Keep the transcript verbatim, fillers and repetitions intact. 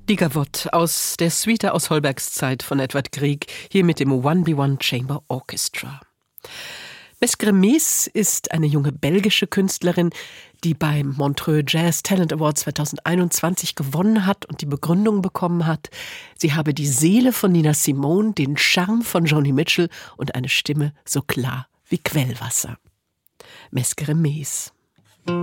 Die Gavotte aus der Suite aus Holbergs Zeit von Edvard Grieg, hier mit dem one B one Chamber Orchestra. Mesgremés ist eine junge belgische Künstlerin, die beim Montreux Jazz Talent Award zweitausendeinundzwanzig gewonnen hat und die Begründung bekommen hat, sie habe die Seele von Nina Simone, den Charme von Joni Mitchell und eine Stimme so klar wie Quellwasser. Mesgremés.